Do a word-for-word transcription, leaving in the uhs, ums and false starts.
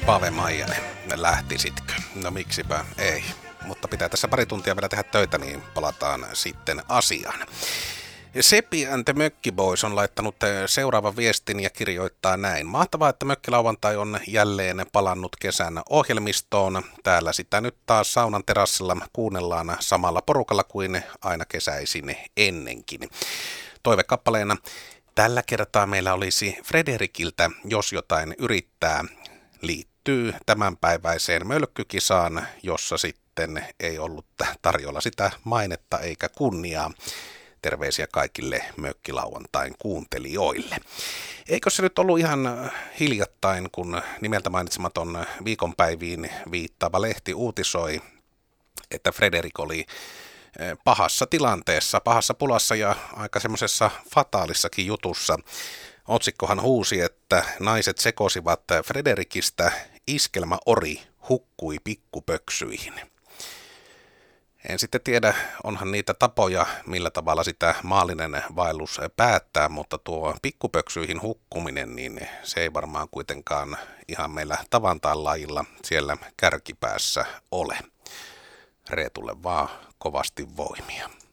Pave Maijanen, lähtisitkö? No miksipä ei, mutta pitää tässä pari tuntia vielä tehdä töitä, niin palataan sitten asiaan. Sepi and the Mökki Boys on laittanut seuraavan viestin ja kirjoittaa näin. Mahtavaa, että Mökkilauantai on jälleen palannut kesän ohjelmistoon. Täällä sitä nyt taas saunan terassilla kuunnellaan samalla porukalla kuin aina kesäisin ennenkin. Toivekappaleena tällä kertaa meillä olisi Frederikiltä, jos jotain yrittää, liittyy tämänpäiväiseen mölkkykisaan, jossa sitten ei ollut tarjolla sitä mainetta eikä kunniaa. Terveisiä kaikille Mökkilauantain kuuntelijoille. Eikö se nyt ollut ihan hiljattain, kun nimeltä mainitsematon viikonpäiviin viittaava lehti uutisoi, että Frederik oli pahassa tilanteessa, pahassa pulassa ja aika semmoisessa fataalissakin jutussa. Otsikkohan huusi, että naiset sekosivat Frederikistä, iskelmäori hukkui pikkupöksyihin. En sitten tiedä, onhan niitä tapoja, millä tavalla sitä maallinen vaellus päättää, mutta tuo pikkupöksyihin hukkuminen, niin se ei varmaan kuitenkaan ihan meillä tavantaan lajilla siellä kärkipäässä ole. Reetulle vaan kovasti voimia.